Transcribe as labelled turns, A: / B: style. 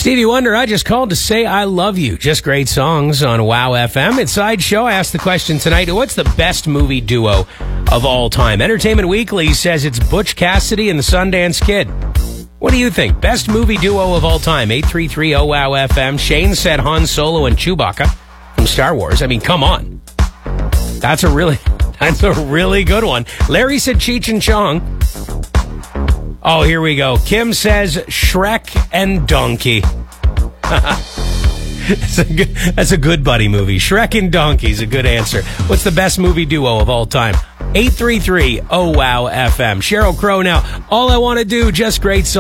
A: Stevie Wonder, I just called to say I love you. Just great songs on Wow FM. It's Sideshow. I asked the question tonight, what's the best movie duo of all time? Entertainment Weekly says it's Butch Cassidy and the Sundance Kid. What do you think? Best movie duo of all time? 833-WOW-FM. Shane said Han Solo and Chewbacca from Star Wars. I mean, come on. That's a really good one. Larry said Cheech and Chong. Oh, here we go. Kim says Shrek and Donkey. That's a good buddy movie. Shrek and Donkey is a good answer. What's the best movie duo of all time? 833-WOW-FM. Sheryl Crow now. All I want to do, just great songs.